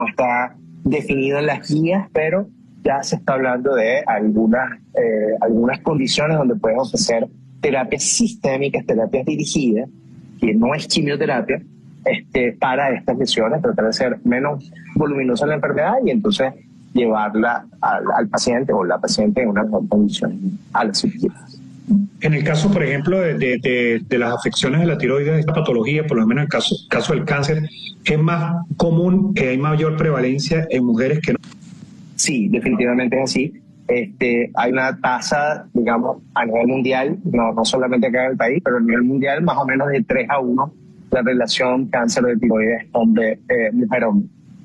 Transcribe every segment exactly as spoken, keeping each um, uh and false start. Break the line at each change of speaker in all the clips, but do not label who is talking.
no está definido en las guías, pero ya se está hablando de algunas, eh, algunas condiciones donde puedes ofrecer terapias sistémicas, terapias dirigidas, que no es quimioterapia, este, para estas lesiones, tratar de ser menos voluminosa la enfermedad y entonces llevarla al, al paciente o la paciente en una mejor condición a la cirugía.
En el caso, por ejemplo, de, de, de, de las afecciones de la tiroides, de esta patología, por lo menos en el caso, caso del cáncer, ¿es más común que hay mayor prevalencia en mujeres que no?
Sí, definitivamente es así. Este, hay una tasa, digamos, a nivel mundial, no, no solamente acá en el país, pero a nivel mundial, más o menos de tres a uno, la relación cáncer de tiroides hombre, eh, mujer-hombre.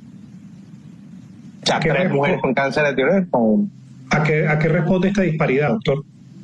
O sea, tres responde, mujeres con cáncer de tiroides con...
¿A qué, ¿A qué responde esta disparidad, doctor?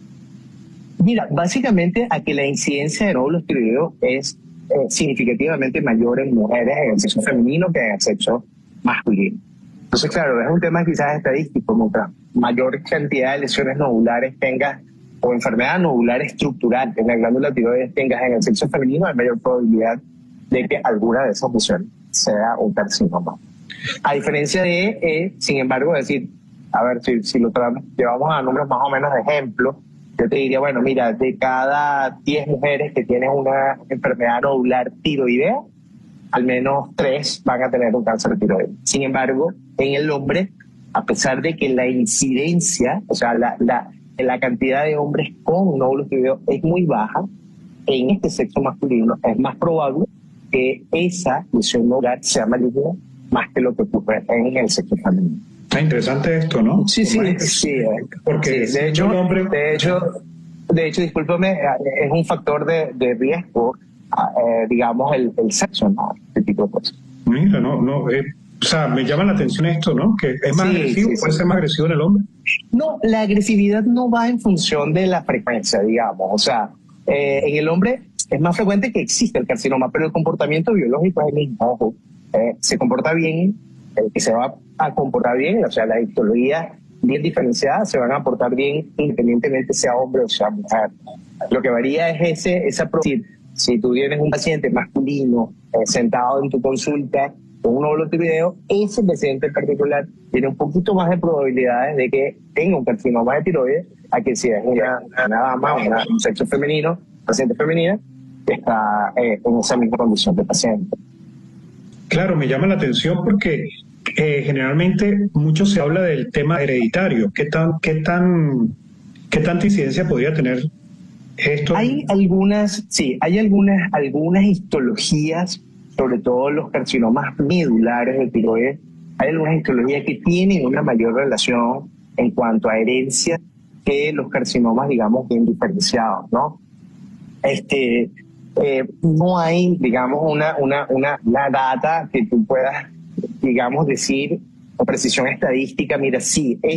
Mira, básicamente a que la incidencia de nódulos tiroideos es eh, significativamente mayor en mujeres en el sexo femenino que en el sexo masculino. Entonces, claro, es un tema quizás estadístico, mientras mayor cantidad de lesiones nodulares tengas o enfermedad nodular estructural en la glándula tiroides tengas en el sexo femenino, hay mayor probabilidad de que alguna de esas lesiones sea un carcinoma. A diferencia de, eh, sin embargo, decir, a ver, si, si lo tratamos, llevamos a números más o menos de ejemplo, yo te diría, bueno, mira, de cada diez mujeres que tienen una enfermedad nodular tiroidea, al menos tres van a tener un cáncer de tiroides. Sin embargo, en el hombre, a pesar de que la incidencia, o sea, la, la, la cantidad de hombres con nódulos tiroideos es muy baja, en este sexo masculino es más probable que esa lesión nodular sea maligna más que lo que ocurre en el sexo femenino.
Está interesante esto, ¿no?
Sí, sí, sí.
Porque
sí, de hecho, hombre... de hecho, de hecho, discúlpame, es un factor de, de riesgo, eh, digamos, el, el sexo, ¿no? Este tipo de cosas.
Mira, no, no, eh, o sea, me llama la atención esto, ¿no? Que es más sí, agresivo, sí, puede sí. ser más agresivo en el hombre.
No, la agresividad no va en función de la frecuencia, digamos. O sea, eh, en el hombre es más frecuente que existe el carcinoma, pero el comportamiento biológico es el mismo. Ojo, eh, se comporta bien, el que se va a comportar bien, o sea, la histología bien diferenciada se van a portar bien independientemente sea hombre o sea mujer. Lo que varía es ese, esa probabilidad. Si tú tienes un paciente masculino eh, sentado en tu consulta con un nódulo tiroideo, ese paciente en particular tiene un poquito más de probabilidades de que tenga un carcinoma de tiroides a que si es una, una dama, una, un sexo femenino, paciente femenina, que está eh, en esa misma condición de paciente.
Claro, me llama la atención porque eh, generalmente mucho se habla del tema hereditario. ¿Qué tan, qué tan, qué tanta incidencia podría tener esto?
Hay algunas, sí, hay algunas, algunas histologías, sobre todo los carcinomas medulares de tiroides, hay algunas histologías que tienen una mayor relación en cuanto a herencia que los carcinomas, digamos, bien diferenciados, ¿no? Este, eh, no hay, digamos, una, una, una, una data que tú puedas, digamos, decir con precisión estadística, mira, sí,